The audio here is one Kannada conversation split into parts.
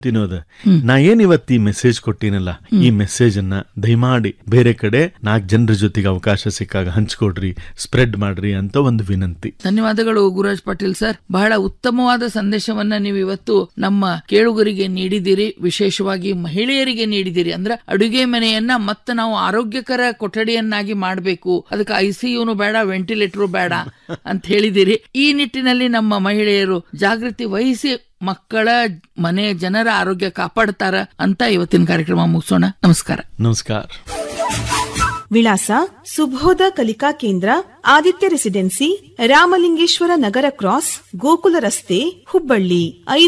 ತಿನ್ನೋದ ನಾ ಏನ್ ಇವತ್ತು ಈ ಮೆಸೇಜ್ ಕೊಟ್ಟಿನಲ್ಲ, ಈ ಮೆಸೇಜ್ ಅನ್ನ ದಯಮಾಡಿ ಬೇರೆ ಕಡೆ 4 ಜನರ ಜೊತೆಗೆ ಅವಕಾಶ ಸಿಕ್ಕಾಗ ಹಂಚ್ಕೊಡ್ರಿ, ಸ್ಪ್ರೆಡ್ ಮಾಡ್ರಿ ಅಂತ ಒಂದು ವಿನಂತಿ. ಧನ್ಯವಾದಗಳು ಗುರುರಾಜ್ ಪಾಟೀಲ್ ಸರ್. ಬಹಳ ಉತ್ತಮವಾದ ಸಂದೇಶವನ್ನ ನೀವು ಇವತ್ತು ನಮ್ಮ ಕೇಳುಗರಿಗೆ ನೀಡಿದಿರಿ, ವಿಶೇಷವಾಗಿ ಮಹಿಳೆಯರಿಗೆ ನೀಡಿದಿರಿ. ಅಂದ್ರೆ ಅಡುಗೆ ಮನೆಯನ್ನ ಮತ್ತೆ ನಾವು ಆರೋಗ್ಯಕರ ಕೊಠಡಿಯನ್ನಾಗಿ ಮಾಡಬೇಕು, ಅದಕ್ಕೆ ICUನು ಬೇಡ, ವೆಂಟಿಲೇಟರ್ ಬೇಡ ಅಂತ ಹೇಳಿದಿರಿ. ಈ ನಿಟ್ಟಿನಲ್ಲಿ ನಮ್ಮ ಮಹಿಳೆಯರು ಜಾಗೃತಿ ವಹಿಸಿ ಮಕ್ಕಳ ಮನೆ ಜನರ ಆರೋಗ್ಯ ಕಾಪಾಡ್ತಾರ ಅಂತ ಇವತ್ತಿನ ಕಾರ್ಯಕ್ರಮ ಮುಗಿಸೋಣ. ನಮಸ್ಕಾರ. ನಮಸ್ಕಾರ. ವಿಳಾಸ: ಸುಬೋಧ ಕಲಿಕಾ ಕೇಂದ್ರ, ಆದಿತ್ಯ ರೆಸಿಡೆನ್ಸಿ, ರಾಮಲಿಂಗೇಶ್ವರ ನಗರ ಕ್ರಾಸ್, ಗೋಕುಲ ರಸ್ತೆ, ಹುಬ್ಬಳ್ಳಿ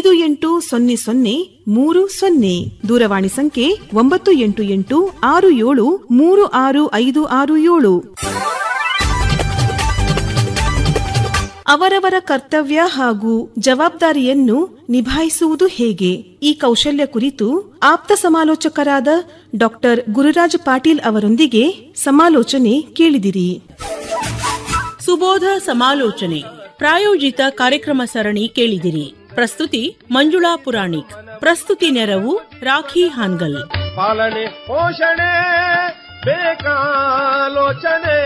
580030. ದೂರವಾಣಿ ಸಂಖ್ಯೆ 9886736567. ಅವರವರ ಕರ್ತವ್ಯ ಹಾಗೂ ಜವಾಬ್ದಾರಿಯನ್ನು ನಿಭಾಯಿಸುವುದು ಹೇಗೆ, ಈ ಕೌಶಲ್ಯ ಕುರಿತು ಆಪ್ತ ಸಮಾಲೋಚಕರಾದ ಡಾಕ್ಟರ್ ಗುರುರಾಜ್ ಪಾಟೀಲ್ ಅವರೊಂದಿಗೆ ಸಮಾಲೋಚನೆ ಕೇಳಿದಿರಿ. ಸುಬೋಧ ಸಮಾಲೋಚನೆ ಪ್ರಾಯೋಜಿತ ಕಾರ್ಯಕ್ರಮ ಸರಣಿ ಕೇಳಿದಿರಿ. ಪ್ರಸ್ತುತಿ ಮಂಜುಳಾ ಪುರಾಣಿಕ್. ಪ್ರಸ್ತುತಿ ನೆರವು ರಾಖಿ ಹಾನ್ಗಲ್. ಪಾಲನೆ ಪೋಷಣೆ ಬೇಕಾಲೋಚನೆ.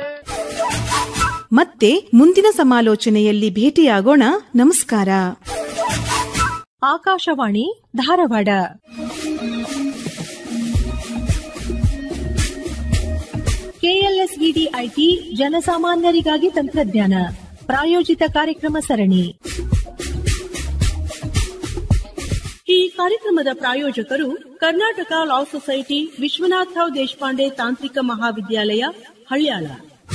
ಮತ್ತೆ ಮುಂದಿನ ಸಮಾಲೋಚನೆಯಲ್ಲಿ ಭೇಟಿಯಾಗೋಣ. ನಮಸ್ಕಾರ. ಆಕಾಶವಾಣಿ ಧಾರವಾಡ. KLSVD IT ಜನಸಾಮಾನ್ಯರಿಗಾಗಿ ತಂತ್ರಜ್ಞಾನ ಪ್ರಾಯೋಜಿತ ಕಾರ್ಯಕ್ರಮ ಸರಣಿ. ಈ ಕಾರ್ಯಕ್ರಮದ ಪ್ರಾಯೋಜಕರು ಕರ್ನಾಟಕ ಲಾ ಸೊಸೈಟಿ, ವಿಶ್ವನಾಥರಾವ್ ದೇಶಪಾಂಡೆ ತಾಂತ್ರಿಕ ಮಹಾವಿದ್ಯಾಲಯ, ಹಳ್ಯಾಳ.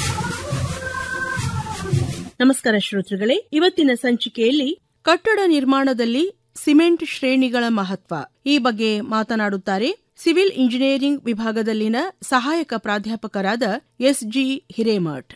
ನಮಸ್ಕಾರ ಶ್ರೋತೃಗಳೇ. ಇವತ್ತಿನ ಸಂಚಿಕೆಯಲ್ಲಿ ಕಟ್ಟಡ ನಿರ್ಮಾಣದಲ್ಲಿ ಸಿಮೆಂಟ್ ಶ್ರೇಣಿಗಳ ಮಹತ್ವ ಈ ಬಗ್ಗೆ ಮಾತನಾಡುತ್ತಾರೆ ಸಿವಿಲ್ ಇಂಜಿನಿಯರಿಂಗ್ ವಿಭಾಗದಲ್ಲಿನ ಸಹಾಯಕ ಪ್ರಾಧ್ಯಾಪಕರಾದ SG ಹಿರೇಮಠ್.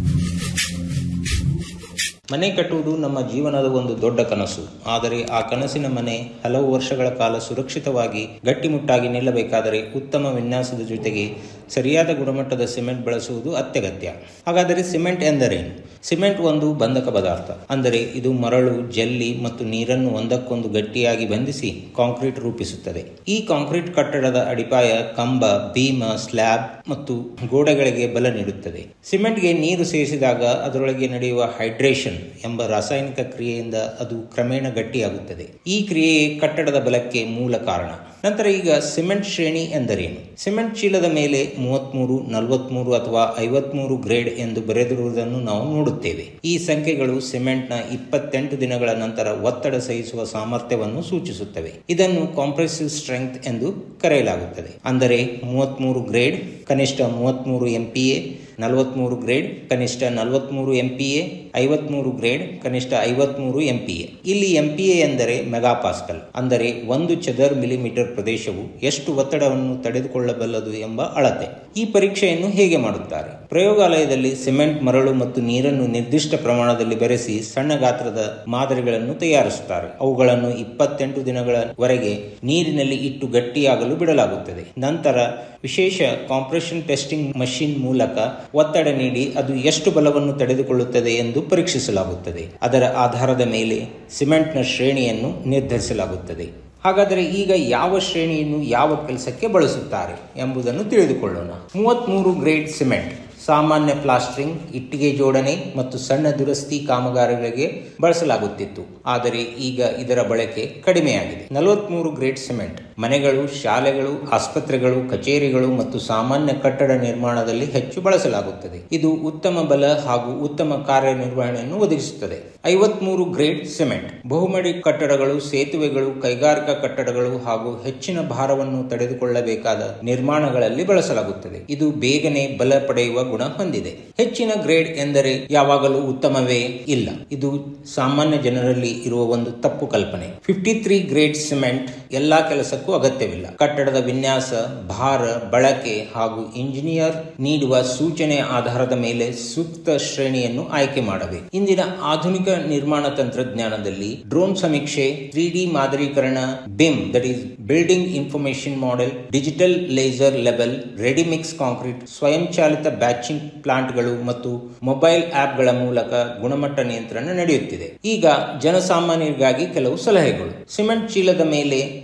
ಮನೆ ಕಟ್ಟುವುದು ನಮ್ಮ ಜೀವನದ ಒಂದು ದೊಡ್ಡ ಕನಸು. ಆದರೆ ಆ ಕನಸಿನ ಮನೆ ಹಲವು ವರ್ಷಗಳ ಕಾಲ ಸುರಕ್ಷಿತವಾಗಿ ಗಟ್ಟಿಮುಟ್ಟಾಗಿ ನಿಲ್ಲಬೇಕಾದರೆ ಉತ್ತಮ ವಿನ್ಯಾಸದ ಜೊತೆಗೆ ಸರಿಯಾದ ಗುಣಮಟ್ಟದ ಸಿಮೆಂಟ್ ಬಳಸುವುದು ಅತ್ಯಗತ್ಯ. ಹಾಗಾದರೆ ಸಿಮೆಂಟ್ ಎಂದರೇನು? ಸಿಮೆಂಟ್ ಒಂದು ಬಂಧಕ ಪದಾರ್ಥ. ಅಂದರೆ ಇದು ಮರಳು, ಜಲ್ಲಿ ಮತ್ತು ನೀರನ್ನು ಒಂದಕ್ಕೊಂದು ಗಟ್ಟಿಯಾಗಿ ಬಂಧಿಸಿ ಕಾಂಕ್ರೀಟ್ ರೂಪಿಸುತ್ತದೆ. ಈ ಕಾಂಕ್ರೀಟ್ ಕಟ್ಟಡದ ಅಡಿಪಾಯ, ಕಂಬ, ಬೀಮ, ಸ್ಲ್ಯಾಬ್ ಮತ್ತು ಗೋಡೆಗಳಿಗೆ ಬಲ ನೀಡುತ್ತದೆ. ಸಿಮೆಂಟ್ಗೆ ನೀರು ಸೇರಿಸಿದಾಗ ಅದರೊಳಗೆ ನಡೆಯುವ ಹೈಡ್ರೇಷನ್ ಎಂಬ ರಾಸಾಯನಿಕ ಕ್ರಿಯೆಯಿಂದ ಅದು ಕ್ರಮೇಣ ಗಟ್ಟಿಯಾಗುತ್ತದೆ. ಈ ಕ್ರಿಯೆಯೇ ಕಟ್ಟಡದ ಬಲಕ್ಕೆ ಮೂಲ ಕಾರಣ. ನಂತರ ಈಗ ಸಿಮೆಂಟ್ ಶ್ರೇಣಿ ಎಂದರೇನು? ಸಿಮೆಂಟ್ ಚೀಲದ ಮೇಲೆ 33, 43 ಅಥವಾ 53 ಗ್ರೇಡ್ ಎಂದು ಬರೆದಿರುವುದನ್ನು ನಾವು ನೋಡುತ್ತೇವೆ. ಈ ಸಂಖ್ಯೆಗಳು ಸಿಮೆಂಟ್ನ 28 ದಿನಗಳ ನಂತರ ಒತ್ತಡ ಸಹಿಸುವ ಸಾಮರ್ಥ್ಯವನ್ನು ಸೂಚಿಸುತ್ತವೆ. ಇದನ್ನು ಕಾಂಪ್ರೆಸಿವ್ ಸ್ಟ್ರೆಂಗ್ತ್ ಎಂದು ಕರೆಯಲಾಗುತ್ತದೆ. ಅಂದರೆ 33 ಗ್ರೇಡ್ ಕನಿಷ್ಠ 33 MPa, 43 ಗ್ರೇಡ್ ಕನಿಷ್ಠ 43 MPa, 53 ಗ್ರೇಡ್ ಕನಿಷ್ಠ 53 MPa. ಇಲ್ಲಿ MPa ಎಂದರೆ ಮೆಗಾಪಾಸ್ಕಲ್, ಅಂದರೆ 1 ಚದರ್ ಮಿಲಿಮೀಟರ್ ಪ್ರದೇಶವು ಎಷ್ಟು ಒತ್ತಡವನ್ನು ತಡೆದುಕೊಳ್ಳಬಲ್ಲದು ಎಂಬ ಅಳತೆ. ಈ ಪರೀಕ್ಷೆಯನ್ನು ಹೇಗೆ ಮಾಡುತ್ತಾರೆ? ಪ್ರಯೋಗಾಲಯದಲ್ಲಿ ಸಿಮೆಂಟ್, ಮರಳು ಮತ್ತು ನೀರನ್ನು ನಿರ್ದಿಷ್ಟ ಪ್ರಮಾಣದಲ್ಲಿ ಬೆರೆಸಿ ಸಣ್ಣ ಗಾತ್ರದ ಮಾದರಿಗಳನ್ನು ತಯಾರಿಸುತ್ತಾರೆ. ಅವುಗಳನ್ನು 28 ದಿನಗಳವರೆಗೆ ನೀರಿನಲ್ಲಿ ಇಟ್ಟು ಗಟ್ಟಿಯಾಗಲು ಬಿಡಲಾಗುತ್ತದೆ. ನಂತರ ವಿಶೇಷ ಕಾಂಪ್ರೆಷನ್ ಟೆಸ್ಟಿಂಗ್ ಮಷಿನ್ ಮೂಲಕ ಒತ್ತಡ ನೀಡಿ ಅದು ಎಷ್ಟು ಬಲವನ್ನು ತಡೆದುಕೊಳ್ಳುತ್ತದೆ ಎಂದು ಪರೀಕ್ಷಿಸಲಾಗುತ್ತದೆ. ಅದರ ಆಧಾರದ ಮೇಲೆ ಸಿಮೆಂಟ್ನ ಶ್ರೇಣಿಯನ್ನು ನಿರ್ಧರಿಸಲಾಗುತ್ತದೆ. ಹಾಗಾದರೆ ಈಗ ಯಾವ ಶ್ರೇಣಿಯನ್ನು ಯಾವ ಕೆಲಸಕ್ಕೆ ಬಳಸುತ್ತಾರೆ ಎಂಬುದನ್ನು ತಿಳಿದುಕೊಳ್ಳೋಣ. 33 ಗ್ರೇಡ್ ಸಿಮೆಂಟ್ ಸಾಮಾನ್ಯ ಪ್ಲಾಸ್ಟರಿಂಗ್, ಇಟ್ಟಿಗೆ ಜೋಡಣೆ ಮತ್ತು ಸಣ್ಣ ದುರಸ್ತಿ ಕಾಮಗಾರಿಗಳಿಗೆ ಬಳಸಲಾಗುತ್ತಿತ್ತು. ಆದರೆ ಈಗ ಇದರ ಬಳಕೆ ಕಡಿಮೆಯಾಗಿದೆ. 43 ಗ್ರೇಡ್ ಸಿಮೆಂಟ್ ಮನೆಗಳು, ಶಾಲೆಗಳು, ಆಸ್ಪತ್ರೆಗಳು, ಕಚೇರಿಗಳು ಮತ್ತು ಸಾಮಾನ್ಯ ಕಟ್ಟಡ ನಿರ್ಮಾಣದಲ್ಲಿ ಹೆಚ್ಚು ಬಳಸಲಾಗುತ್ತದೆ. ಇದು ಉತ್ತಮ ಬಲ ಹಾಗೂ ಉತ್ತಮ ಕಾರ್ಯನಿರ್ವಹಣೆಯನ್ನು ಒದಗಿಸುತ್ತದೆ. 53 ಗ್ರೇಡ್ ಸಿಮೆಂಟ್ ಬಹುಮಡಿ ಕಟ್ಟಡಗಳು, ಸೇತುವೆಗಳು, ಕೈಗಾರಿಕಾ ಕಟ್ಟಡಗಳು ಹಾಗೂ ಹೆಚ್ಚಿನ ಭಾರವನ್ನು ತಡೆದುಕೊಳ್ಳಬೇಕಾದ ನಿರ್ಮಾಣಗಳಲ್ಲಿ ಬಳಸಲಾಗುತ್ತದೆ. ಇದು ಬೇಗನೆ ಬಲ ಪಡೆಯುವ ಗುಣ ಹೊಂದಿದೆ. ಹೆಚ್ಚಿನ ಗ್ರೇಡ್ ಎಂದರೆ ಯಾವಾಗಲೂ ಉತ್ತಮವೇ? ಇಲ್ಲ, ಇದು ಸಾಮಾನ್ಯ ಜನರಲ್ಲಿ ಇರುವ ಒಂದು ತಪ್ಪು ಕಲ್ಪನೆ. 53 ಗ್ರೇಡ್ ಸಿಮೆಂಟ್ ಎಲ್ಲಾ ಕೆಲಸಕ್ಕೂ ಅಗತ್ಯವಿಲ್ಲ. ಕಟ್ಟಡದ ವಿನ್ಯಾಸ, ಭಾರ, ಬಳಕೆ ಹಾಗೂ ಇಂಜಿನಿಯರ್ ನೀಡುವ ಸೂಚನೆ ಆಧಾರದ ಮೇಲೆ ಸೂಕ್ತ ಶ್ರೇಣಿಯನ್ನು ಆಯ್ಕೆ ಮಾಡಬೇಕು. ಇಂದಿನ ಆಧುನಿಕ ನಿರ್ಮಾಣ ತಂತ್ರಜ್ಞಾನದಲ್ಲಿ ಡ್ರೋನ್ ಸಮೀಕ್ಷೆ, 3D ಮಾದರೀಕರಣ, Bhim that is building information model, digital laser level, ready-mix concrete, ಸ್ವಯಂಚಾಲಿತ ಬ್ಯಾಚಿಂಗ್ ಪ್ಲಾಂಟ್ಗಳು ಮತ್ತು ಮೊಬೈಲ್ ಆಪ್ಗಳ ಮೂಲಕ ಗುಣಮಟ್ಟ ನಿಯಂತ್ರಣ ನಡೆಯುತ್ತಿದೆ. ಈಗ ಜನಸಾಮಾನ್ಯರಿಗಾಗಿ ಕೆಲವು ಸಲಹೆಗಳು. ಸಿಮೆಂಟ್ ಚೀಲದ ಮೇಲೆ